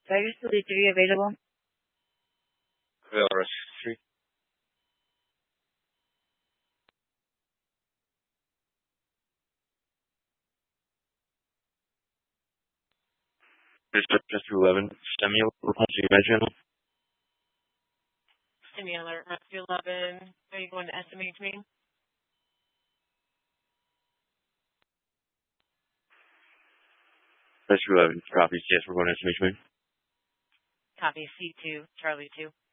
Tiger Studio 3 available? Valorous 3. Just 11. Samuel, Rescue Med Channel. Alert, Rescue 11. Are you going to SMH me? Rescue 11. Copies. Yes, we're going to SMH Main. Copy C2, Charlie 2.